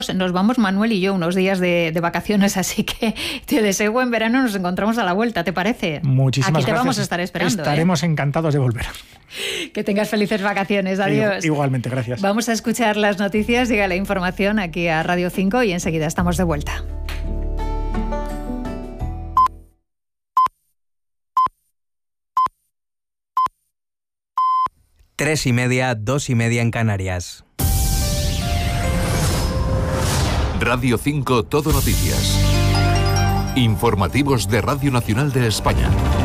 Nos vamos Manuel y yo unos días de vacaciones, así que te deseo buen verano. Nos encontramos a la vuelta, ¿te parece? Muchísimas gracias. Aquí te vamos a estar esperando. Estaremos encantados de volver. Que tengas felices vacaciones. Adiós. Igualmente, gracias. Vamos a escuchar las noticias, llega la información aquí a Radio 5 y enseguida estamos de vuelta. Tres y media, 2:30 en Canarias. Radio 5 Todo Noticias. Informativos de Radio Nacional de España.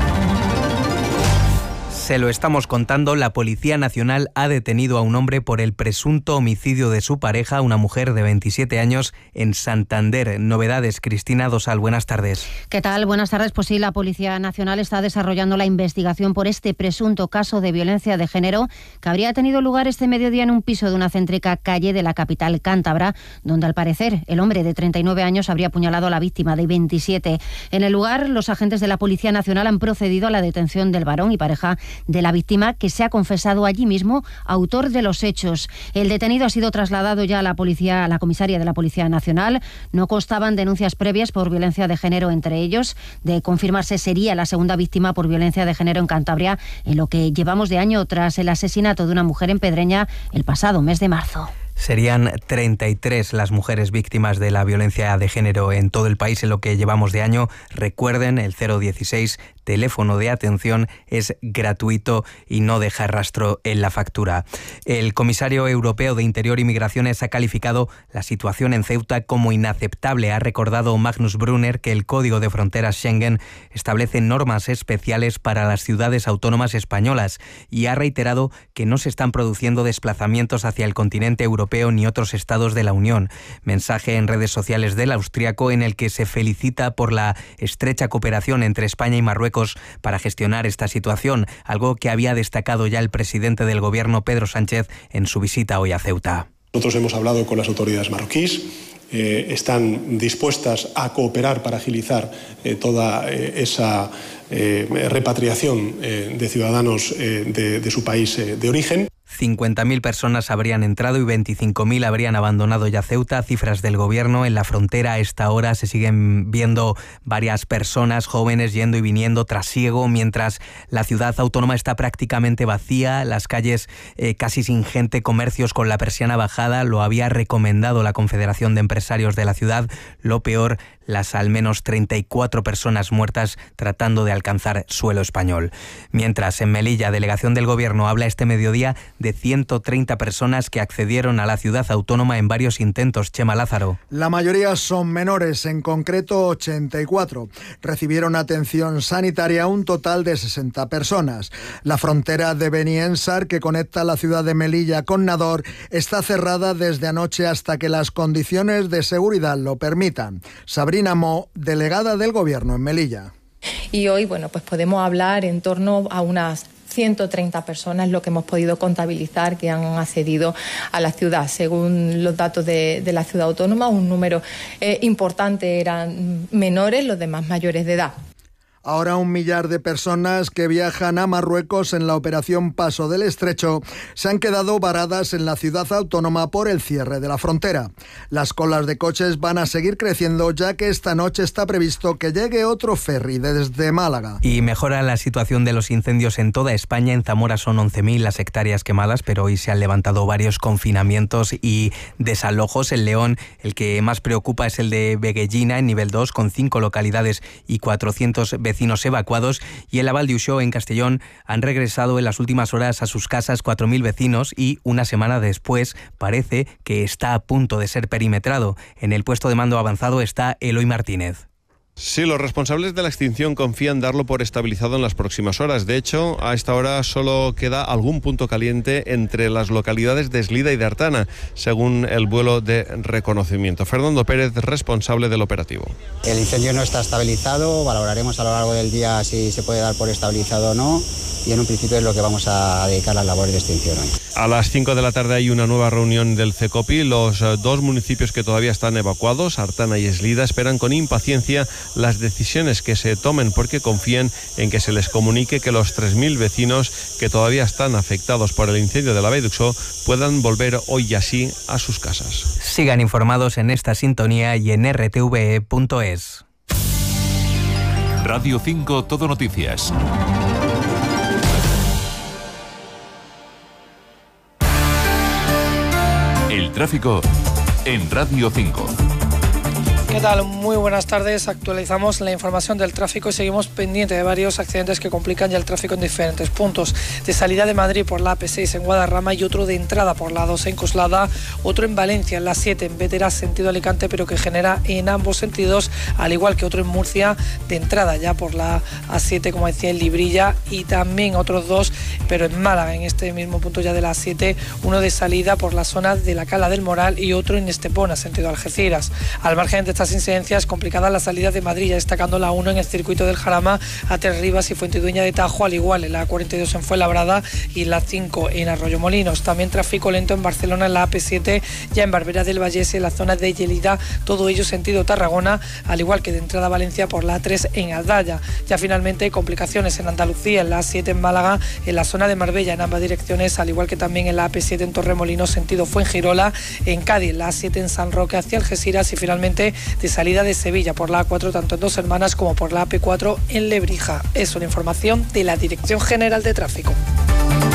Se lo estamos contando, la Policía Nacional ha detenido a un hombre por el presunto homicidio de su pareja, una mujer de 27 años, en Santander. Novedades, Cristina Dosal, buenas tardes. ¿Qué tal? Buenas tardes. Pues sí, la Policía Nacional está desarrollando la investigación por este presunto caso de violencia de género que habría tenido lugar este mediodía en un piso de una céntrica calle de la capital cántabra, donde al parecer el hombre de 39 años habría apuñalado a la víctima de 27. En el lugar, los agentes de la Policía Nacional han procedido a la detención del varón y pareja de la víctima, que se ha confesado allí mismo autor de los hechos. El detenido ha sido trasladado ya a la comisaría de la Policía Nacional. No constaban denuncias previas por violencia de género entre ellos. De confirmarse, sería la segunda víctima por violencia de género en Cantabria en lo que llevamos de año, tras el asesinato de una mujer en Pedreña el pasado mes de marzo. Serían 33 las mujeres víctimas de la violencia de género en todo el país en lo que llevamos de año. Recuerden, el 016, teléfono de atención, es gratuito y no deja rastro en la factura. El comisario europeo de Interior y Migraciones ha calificado la situación en Ceuta como inaceptable. Ha recordado Magnus Brunner que el Código de Fronteras Schengen establece normas especiales para las ciudades autónomas españolas y ha reiterado que no se están produciendo desplazamientos hacia el continente europeo ni otros estados de la Unión. Mensaje en redes sociales del austríaco en el que se felicita por la estrecha cooperación entre España y Marruecos para gestionar esta situación, algo que había destacado ya el presidente del gobierno, Pedro Sánchez, en su visita hoy a Ceuta. Nosotros hemos hablado con las autoridades marroquíes, están dispuestas a cooperar para agilizar toda esa repatriación de ciudadanos de su país de origen. 50.000 personas habrían entrado y 25.000 habrían abandonado ya Ceuta. Cifras del gobierno. En la frontera a esta hora se siguen viendo varias personas jóvenes yendo y viniendo trasiego, mientras la ciudad autónoma está prácticamente vacía, las calles casi sin gente, comercios con la persiana bajada. Lo había recomendado la Confederación de Empresarios de la ciudad. Lo peor, las al menos 34 personas muertas tratando de alcanzar suelo español. Mientras, en Melilla, delegación del gobierno habla este mediodía de 130 personas que accedieron a la ciudad autónoma en varios intentos. Chema Lázaro. La mayoría son menores, en concreto 84. Recibieron atención sanitaria un total de 60 personas. La frontera de Beniensar, que conecta la ciudad de Melilla con Nador, está cerrada desde anoche hasta que las condiciones de seguridad lo permitan. Sabrina Mo, delegada del Gobierno en Melilla. Y hoy, pues podemos hablar en torno a unas 130 personas, lo que hemos podido contabilizar, que han accedido a la ciudad. Según los datos de la ciudad autónoma, un número importante eran menores, los demás mayores de edad. Ahora 1 millar de personas que viajan a Marruecos en la operación Paso del Estrecho se han quedado varadas en la ciudad autónoma por el cierre de la frontera. Las colas de coches van a seguir creciendo, ya que esta noche está previsto que llegue otro ferry desde Málaga. Y mejora la situación de los incendios en toda España. En Zamora son 11.000 las hectáreas quemadas, pero hoy se han levantado varios confinamientos y desalojos. En León, el que más preocupa es el de Veguellina, en nivel 2, con 5 localidades y 400 vecinos evacuados, y en la Val d'Uixó, en Castellón, han regresado en las últimas horas a sus casas 4.000 vecinos y una semana después parece que está a punto de ser perimetrado. En el puesto de mando avanzado está Eloy Martínez. Sí, los responsables de la extinción confían darlo por estabilizado en las próximas horas. De hecho, a esta hora solo queda algún punto caliente entre las localidades de Eslida y de Artana, según el vuelo de reconocimiento. Fernando Pérez, responsable del operativo. El incendio no está estabilizado, valoraremos a lo largo del día si se puede dar por estabilizado o no. y en un principio es lo que vamos a dedicar las labores de extinción hoy. A las 5 de la tarde hay una nueva reunión del CECOPI. Los dos municipios que todavía están evacuados, Artana y Eslida, esperan con impaciencia las decisiones que se tomen porque confían en que se les comunique que los 3.000 vecinos que todavía están afectados por el incendio de la Vall d'Uixó puedan volver hoy y así a sus casas. Sigan informados en esta sintonía y en rtve.es. Radio 5 Todo Noticias. El tráfico en Radio 5. ¿Qué tal? Muy buenas tardes. Actualizamos la información del tráfico y seguimos pendientes de varios accidentes que complican ya el tráfico en diferentes puntos. De salida de Madrid por la AP6 en Guadarrama y otro de entrada por la A2 en Coslada, otro en Valencia, en la 7 en Bétera, sentido Alicante, pero que genera en ambos sentidos, al igual que otro en Murcia, de entrada ya por la A7, como decía, en Librilla, y también otros dos, pero en Málaga, en este mismo punto ya de la A7, uno de salida por la zona de la Cala del Moral y otro en Estepona, sentido Algeciras. Al margen de estas incidencias, complicada la salida de Madrid, ya destacando la 1 en el circuito del Jarama a Tres Rivas y Fuentidueña de Tajo, al igual en la A42 en Fuenlabrada y la 5 en Arroyomolinos. También tráfico lento en Barcelona en la AP7, ya en Barberá del Vallés y en la zona de Lleida, todo ello sentido Tarragona, al igual que de entrada a Valencia por la A3 en Aldaya. Ya finalmente complicaciones en Andalucía, en la A7 en Málaga, en la zona de Marbella en ambas direcciones, al igual que también en la AP7 en Torremolinos sentido Fuengirola, en Cádiz en la A7 en San Roque hacia Algeciras y finalmente de salida de Sevilla por la A4 tanto en Dos Hermanas como por la AP4 en Lebrija. Es una información de la Dirección General de Tráfico.